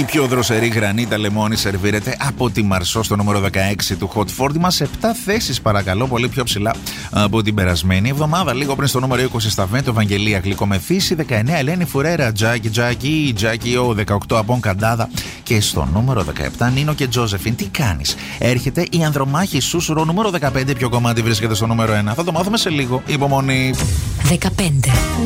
Η πιο δροσερή γρανίτα λεμόνι σερβίρεται από τη Μαρσό στο νούμερο 16 του Hot 40 μας. 7 θέσεις παρακαλώ, πολύ πιο ψηλά από την περασμένη εβδομάδα. Λίγο πριν στο νούμερο 20 Σταβέντο, Ευαγγελία Γλυκομεθύση. 19 Ελένη Φουρέρα, Τζάκι Ο. 18 Απόν Καντάδα. Και στο νούμερο 17 Νίνο και Τζόζεφιν. Τι κάνεις? Έρχεται η Ανδρομάχη Σούσουρο νούμερο 15. Ποιο κομμάτι βρίσκεται στο νούμερο 1? Θα το μάθουμε σε λίγο. Υπομονή. 15.